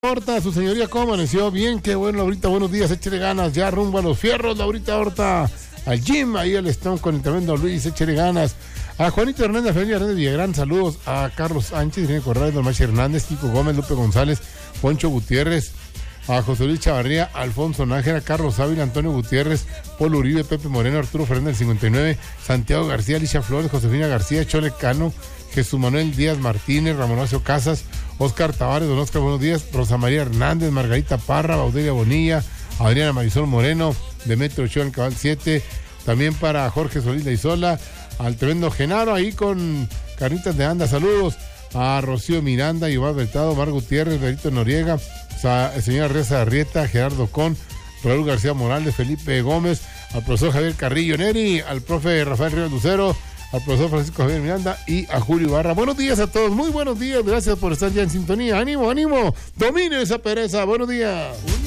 Horta, su señoría, ¿cómo amaneció? Bien, qué bueno, Laurita, buenos días, échale ganas, ya rumbo a los fierros, Laurita Horta, al gym, ahí al Stone con el tremendo Luis, échale ganas. A Juanito Hernández, Familia Hernández Villagrán, saludos a Carlos Sánchez, Irene Corrales, Don Machi Hernández, Kiko Gómez, Lupe González, Poncho Gutiérrez, a José Luis Chavarría, Alfonso Nájera, Carlos Ávila, Antonio Gutiérrez, Polo Uribe, Pepe Moreno, Arturo Fernández, 59, Santiago García, Alicia Flores, Josefina García, Chole Cano, Jesús Manuel Díaz Martínez, Ramón Horacio Casas, Oscar Tavares, Don Oscar, buenos días, Rosa María Hernández, Margarita Parra, Baudelia Bonilla, Adriana Marisol Moreno, Demetrio Ochoa, el Cabal 7, también para Jorge Solís de Isola, al tremendo Genaro, ahí con Carnitas de Anda, saludos a Rocío Miranda, Iván Beltado, Mar Gutiérrez, Berito Noriega, señora Reza Arrieta, Gerardo Con, Raúl García Morales, Felipe Gómez, al profesor Javier Carrillo Neri, al profe Rafael Ríos Lucero, al profesor Francisco Javier Miranda y a Julio Ibarra. Buenos días a todos, muy buenos días, gracias por estar ya en sintonía. ¡Ánimo, ánimo! ¡Domine esa pereza! ¡Buenos días!